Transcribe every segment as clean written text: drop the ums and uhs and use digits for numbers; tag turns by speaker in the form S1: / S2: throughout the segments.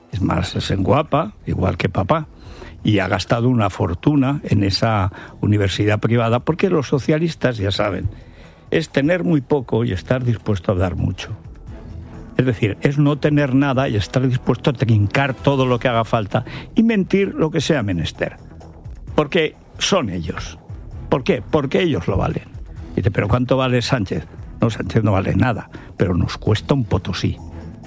S1: Es más, es guapa, igual que papá. Y ha gastado una fortuna en esa universidad privada, porque los socialistas, ya saben, es tener muy poco y estar dispuesto a dar mucho. Es decir, es no tener nada y estar dispuesto a trincar todo lo que haga falta y mentir lo que sea menester. Porque son ellos. ¿Por qué? Porque ellos lo valen. Y dice, ¿pero cuánto vale Sánchez? No, Sánchez no vale nada, pero nos cuesta un potosí.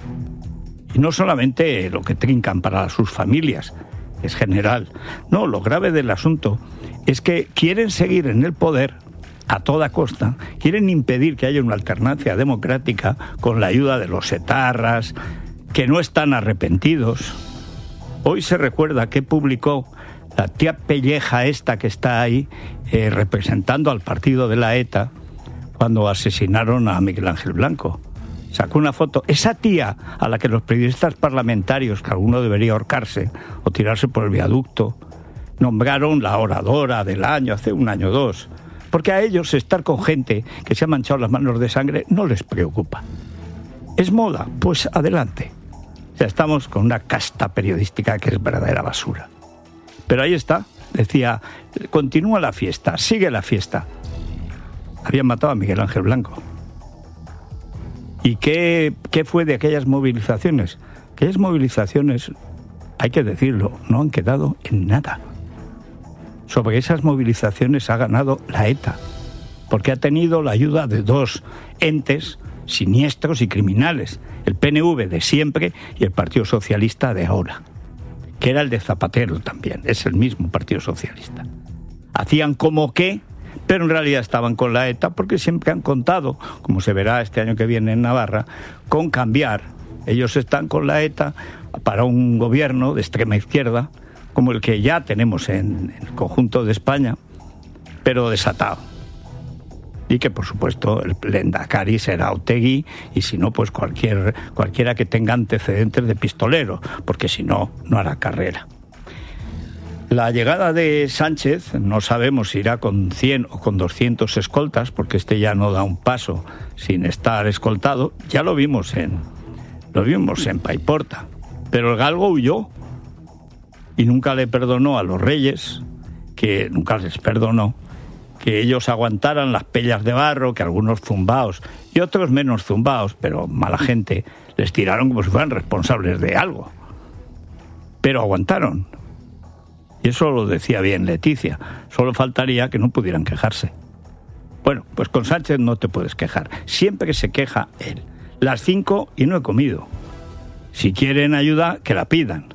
S1: Y no solamente lo que trincan para sus familias, es general. No, lo grave del asunto es que quieren seguir en el poder a toda costa, quieren impedir que haya una alternancia democrática con la ayuda de los etarras, que no están arrepentidos. Hoy se recuerda que publicó la tía Pelleja esta que está ahí representando al partido de la ETA cuando asesinaron a Miguel Ángel Blanco. Sacó una foto. Esa tía a la que los periodistas parlamentarios, que alguno debería ahorcarse o tirarse por el viaducto, nombraron la oradora del año, hace un año o dos. Porque a ellos estar con gente que se ha manchado las manos de sangre no les preocupa. ¿Es moda? Pues adelante. O sea, estamos con una casta periodística que es verdadera basura. Pero ahí está, decía, continúa la fiesta, sigue la fiesta. Habían matado a Miguel Ángel Blanco. ¿Y qué fue de aquellas movilizaciones? Aquellas movilizaciones, hay que decirlo, no han quedado en nada. Sobre esas movilizaciones ha ganado la ETA, porque ha tenido la ayuda de dos entes siniestros y criminales, el PNV de siempre y el Partido Socialista de ahora, que era el de Zapatero también, es el mismo Partido Socialista. Hacían como que, pero en realidad estaban con la ETA porque siempre han contado, como se verá este año que viene en Navarra, con cambiar. Ellos están con la ETA para un gobierno de extrema izquierda, como el que ya tenemos en el conjunto de España, pero desatado. Y que, por supuesto, el Lehendakari será Otegi, y si no, pues cualquiera que tenga antecedentes de pistolero, porque si no, no hará carrera. La llegada de Sánchez, no sabemos si irá con 100 o con 200 escoltas, porque este ya no da un paso sin estar escoltado. Ya lo vimos en Paiporta, pero el galgo huyó y nunca le perdonó a los reyes, que nunca les perdonó, que ellos aguantaran las pellas de barro, que algunos zumbaos y otros menos zumbaos, pero mala gente, les tiraron como si fueran responsables de algo. Pero aguantaron. Y eso lo decía bien Leticia. Solo faltaría que no pudieran quejarse. Bueno, pues con Sánchez no te puedes quejar. Siempre se queja él. Las 5 y no he comido. Si quieren ayuda, que la pidan.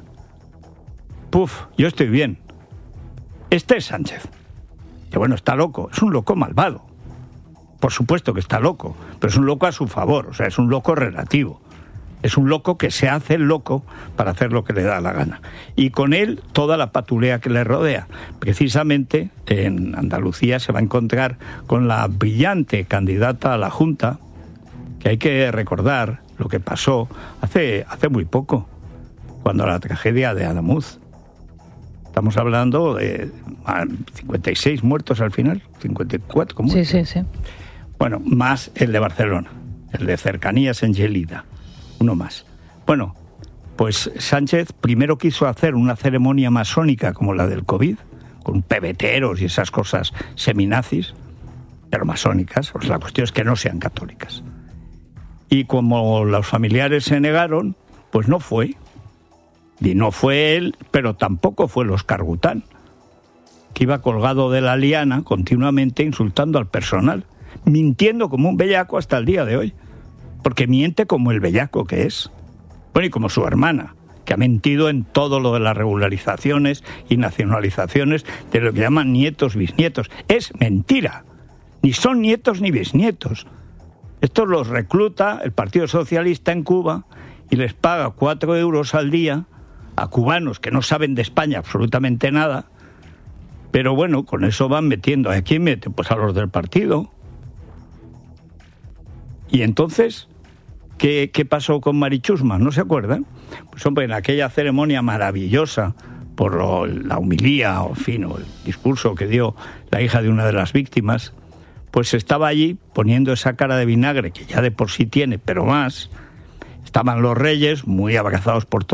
S1: Puf, yo estoy bien. Este es Sánchez. Que bueno, está loco. Es un loco malvado. Por supuesto que está loco, pero es un loco a su favor. O sea, es un loco relativo. Es un loco que se hace el loco para hacer lo que le da la gana. Y con él toda la patulea que le rodea. Precisamente en Andalucía se va a encontrar con la brillante candidata a la Junta, que hay que recordar lo que pasó hace muy poco, cuando la tragedia de Adamuz. Estamos hablando de 56 muertos al final, 54 como
S2: Sí.
S1: Bueno, más el de Barcelona, el de Cercanías en Gelida. Uno más. Bueno, pues Sánchez primero quiso hacer una ceremonia masónica como la del COVID, con pebeteros y esas cosas seminazis, pero masónicas. Pues la cuestión es que no sean católicas. Y como los familiares se negaron, pues no fue. Y no fue él, pero tampoco fue los Cargután, que iba colgado de la liana continuamente insultando al personal, mintiendo como un bellaco hasta el día de hoy. Porque miente como el bellaco que es. Bueno, y como su hermana, que ha mentido en todo lo de las regularizaciones y nacionalizaciones de lo que llaman nietos, bisnietos. Es mentira. Ni son nietos ni bisnietos. Estos los recluta el Partido Socialista en Cuba y les paga 4 euros al día a cubanos que no saben de España absolutamente nada. Pero bueno, con eso van metiendo. ¿A quién mete? Pues a los del partido. Y entonces, ¿qué pasó con Marichusma? ¿No se acuerdan? Pues hombre, en aquella ceremonia maravillosa por la homilía, o en fin, o el discurso que dio la hija de una de las víctimas, pues estaba allí poniendo esa cara de vinagre que ya de por sí tiene, pero más. Estaban los reyes muy abrazados por todos.